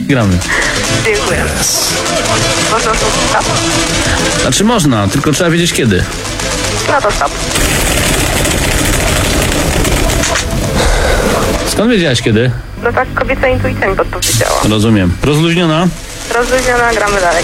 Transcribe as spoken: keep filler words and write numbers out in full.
Gramy. Dziękuję. Można to stop? Znaczy można, tylko trzeba wiedzieć kiedy. No to stop. Skąd wiedziałaś kiedy? No tak kobieca intuicja mi podpowiedziała. Rozumiem. Rozluźniona? Rozluźniona, gramy dalej.